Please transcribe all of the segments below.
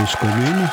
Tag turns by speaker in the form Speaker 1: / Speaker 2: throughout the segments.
Speaker 1: cause commune.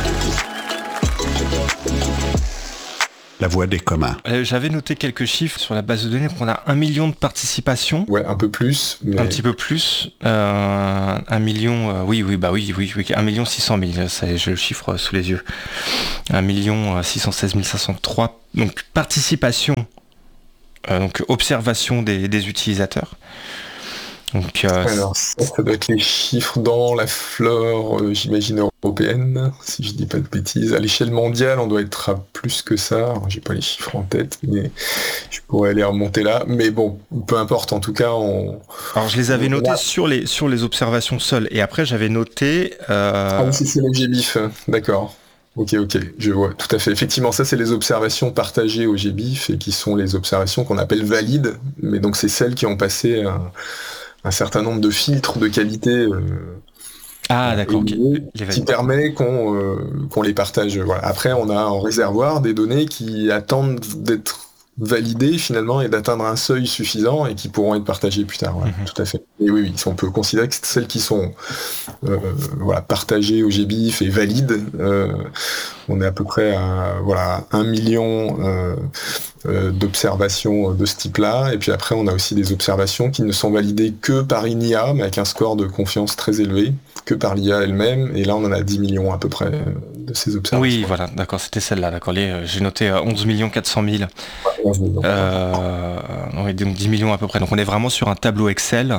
Speaker 1: La voix des communs.
Speaker 2: J'avais noté quelques chiffres sur la base de données. On a 1 million de participations.
Speaker 3: Ouais, un peu plus. Mais...
Speaker 2: Un petit peu plus. 1 million, oui, 1 million 600 000. Ça, j'ai le chiffre sous les yeux. 1 million 616 503. Donc, participation. Donc, observation des utilisateurs. Donc,
Speaker 3: alors, ça doit être les chiffres dans la flore, j'imagine, européenne, si je dis pas de bêtises. À l'échelle mondiale, on doit être à plus que ça. Alors, j'ai pas les chiffres en tête, mais je pourrais aller remonter là. Mais bon, peu importe, en tout cas,
Speaker 2: Alors, je les avais notés sur les observations seules. Et après, j'avais noté...
Speaker 3: Ah oui, c'est le GBIF, d'accord. Ok, je vois, tout à fait. Effectivement, ça, c'est les observations partagées au GBIF et qui sont les observations qu'on appelle valides. Mais donc, c'est celles qui ont passé un certain nombre de filtres de qualité
Speaker 2: d'accord,
Speaker 3: qui permet qu'on les partage. Voilà. Après, on a en réservoir des données qui attendent d'être validées finalement et d'atteindre un seuil suffisant et qui pourront être partagées plus tard. Ouais, tout à fait. Et oui, on peut considérer que celles qui sont partagées au GBIF et valides, on est à peu près à 1 million d'observations de ce type-là, et puis après on a aussi des observations qui ne sont validées que par une IA, mais avec un score de confiance très élevé, que par l'IA elle-même, et là on en a 10 millions à peu près de ces observations.
Speaker 2: Oui, voilà, d'accord, c'était celle-là, d'accord. J'ai noté 11 400 000.
Speaker 3: Ouais, 11 millions.
Speaker 2: Oui, donc 10 millions à peu près. Donc on est vraiment sur un tableau Excel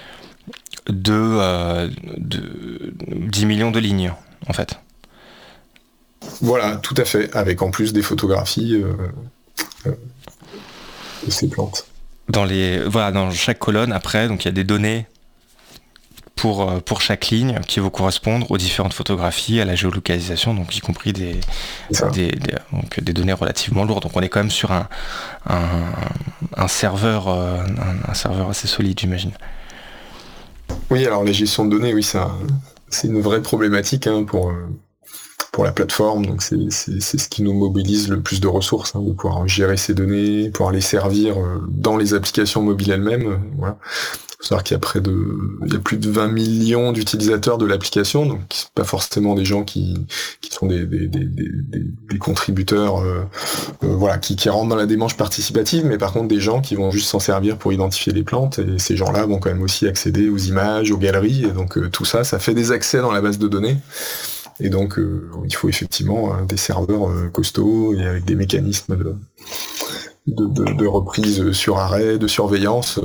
Speaker 2: de 10 millions de lignes, en fait.
Speaker 3: Voilà, tout à fait, avec en plus des photographies de ces plantes.
Speaker 2: Dans chaque colonne, après, donc il y a des données pour chaque ligne qui vont correspondre aux différentes photographies, à la géolocalisation, donc y compris des données relativement lourdes. Donc on est quand même sur un serveur assez solide, j'imagine.
Speaker 3: Oui, alors la gestion de données, oui, c'est une vraie problématique pour la plateforme, donc c'est ce qui nous mobilise le plus de ressources, de pouvoir gérer ces données, pouvoir les servir dans les applications mobiles elles-mêmes. Voilà. Il faut savoir qu'il y a plus de 20 millions d'utilisateurs de l'application, donc c'est pas forcément des gens qui sont des contributeurs qui rentrent dans la démarche participative, mais par contre des gens qui vont juste s'en servir pour identifier les plantes, et ces gens-là vont quand même aussi accéder aux images, aux galeries, et donc tout ça fait des accès dans la base de données. Et donc, il faut effectivement des serveurs costauds et avec des mécanismes de reprise sur arrêt, de surveillance,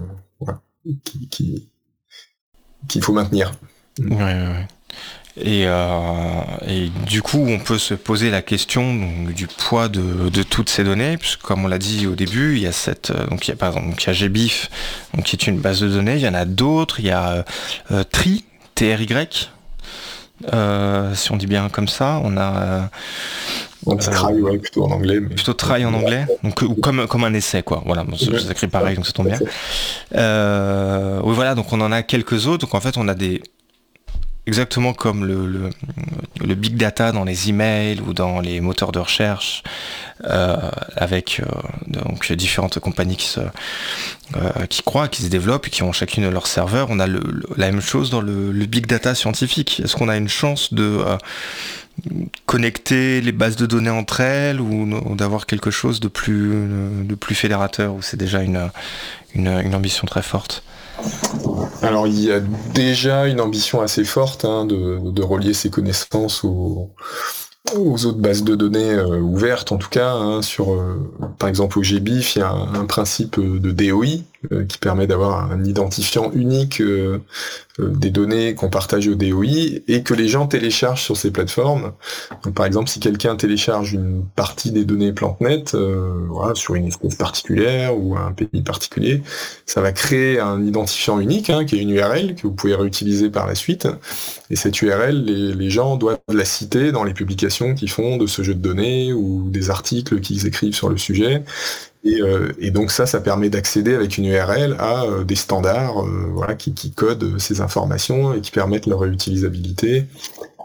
Speaker 3: qu'il faut maintenir.
Speaker 2: Ouais. Et du coup, on peut se poser la question du poids de toutes ces données, puisque comme on l'a dit au début, il y a par exemple, il y a GBIF, qui est une base de données. Il y en a d'autres. Il y a TRY, TRY. Si on dit bien comme ça, on a
Speaker 3: try, plutôt en anglais. Mais...
Speaker 2: Plutôt try en anglais, donc comme un essai, quoi. Voilà, c'est écrit pareil, donc ça tombe bien. Oui, voilà, donc on en a quelques autres. Donc en fait, on a exactement comme le big data dans les emails ou dans les moteurs de recherche, avec donc différentes compagnies qui se développent et qui ont chacune leur serveur. On a la même chose dans le big data scientifique. Est-ce qu'on a une chance de connecter les bases de données entre elles ou d'avoir quelque chose de plus fédérateur, ou c'est déjà une ambition très forte?
Speaker 3: Alors il y a déjà une ambition assez forte de relier ces connaissances aux autres bases de données ouvertes, en tout cas, par exemple au GBIF, il y a un principe de DOI qui permet d'avoir un identifiant unique des données qu'on partage au DOI et que les gens téléchargent sur ces plateformes. Donc, par exemple, si quelqu'un télécharge une partie des données PlanteNet sur une espèce particulière ou un pays particulier, ça va créer un identifiant unique, qui est une URL que vous pouvez réutiliser par la suite. Et cette URL, les gens doivent la citer dans les publications qu'ils font de ce jeu de données ou des articles qu'ils écrivent sur le sujet. Et donc ça permet d'accéder avec une URL à des standards qui codent ces informations et qui permettent leur réutilisabilité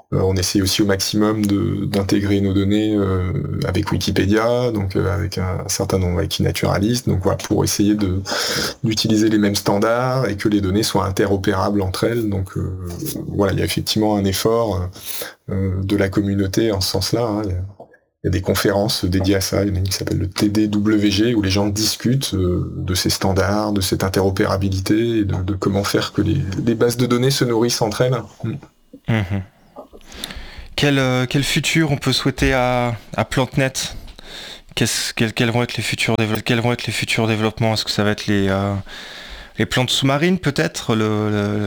Speaker 3: On essaie aussi au maximum d'intégrer nos données avec Wikipédia, donc avec un certain nombre avec Naturalist, donc voilà, pour essayer d'utiliser les mêmes standards et que les données soient interopérables entre elles. Donc voilà, il y a effectivement un effort de la communauté en ce sens-là. Hein. Il y a des conférences dédiées à ça, il y en a une qui s'appelle le TDWG, où les gens discutent de ces standards, de cette interopérabilité, et de comment faire que les bases de données se nourrissent entre elles.
Speaker 2: Mmh. Quel futur on peut souhaiter à PlanteNet ? Quels vont être les futurs développements ? Est-ce que ça va être les plantes sous-marines peut-être,